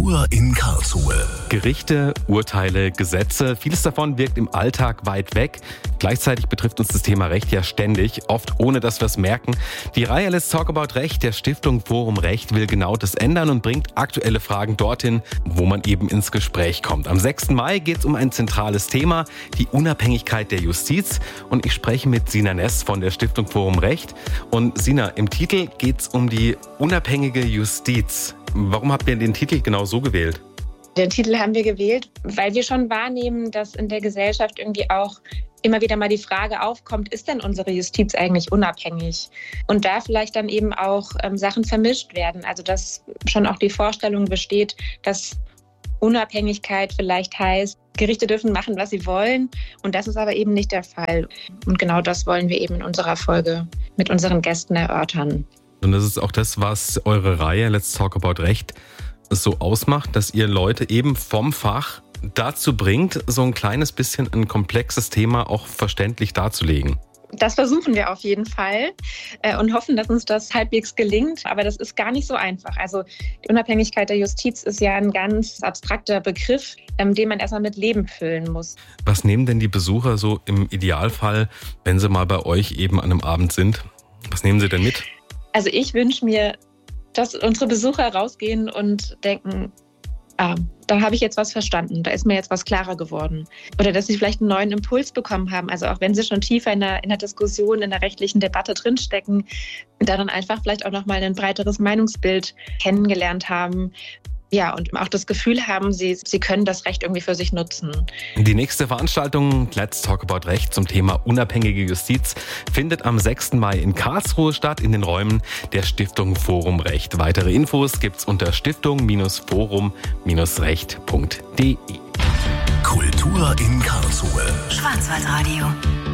Kultur in Karlsruhe. Gerichte, Urteile, Gesetze, vieles davon wirkt im Alltag weit weg. Gleichzeitig betrifft uns das Thema Recht ja ständig, oft ohne dass wir es merken. Die Reihe Let's Talk About Recht der Stiftung Forum Recht will genau das ändern und bringt aktuelle Fragen dorthin, wo man eben ins Gespräch kommt. Am 6. Mai geht es um ein zentrales Thema, die Unabhängigkeit der Justiz. Und ich spreche mit Sina Ness von der Stiftung Forum Recht. Und Sina, im Titel geht es um die unabhängige Justiz. Warum habt ihr den Titel genau so gewählt? Den Titel haben wir gewählt, weil wir schon wahrnehmen, dass in der Gesellschaft irgendwie auch immer wieder mal die Frage aufkommt, ist denn unsere Justiz eigentlich unabhängig? Und da vielleicht dann eben auch Sachen vermischt werden. Also dass schon auch die Vorstellung besteht, dass Unabhängigkeit vielleicht heißt, Gerichte dürfen machen, was sie wollen. Und das ist aber eben nicht der Fall. Und genau das wollen wir eben in unserer Folge mit unseren Gästen erörtern. Und das ist auch das, was eure Reihe Let's Talk About Recht so ausmacht, dass ihr Leute eben vom Fach dazu bringt, so ein kleines bisschen ein komplexes Thema auch verständlich darzulegen. Das versuchen wir auf jeden Fall und hoffen, dass uns das halbwegs gelingt. Aber das ist gar nicht so einfach. Also die Unabhängigkeit der Justiz ist ja ein ganz abstrakter Begriff, den man erstmal mit Leben füllen muss. Was nehmen denn die Besucher so im Idealfall, wenn sie mal bei euch eben an einem Abend sind? Was nehmen sie denn mit? Also ich wünsche mir, dass unsere Besucher rausgehen und denken, da habe ich jetzt was verstanden, da ist mir jetzt was klarer geworden. Oder dass sie vielleicht einen neuen Impuls bekommen haben, also auch wenn sie schon tiefer in der Diskussion, in der rechtlichen Debatte drinstecken, da dann einfach vielleicht auch nochmal ein breiteres Meinungsbild kennengelernt haben. Ja, und auch das Gefühl haben, sie können das Recht irgendwie für sich nutzen. Die nächste Veranstaltung Let's Talk About Recht zum Thema unabhängige Justiz findet am 6. Mai in Karlsruhe statt, in den Räumen der Stiftung Forum Recht. Weitere Infos gibt's unter stiftung-forum-recht.de. Kultur in Karlsruhe. Schwarzwaldradio.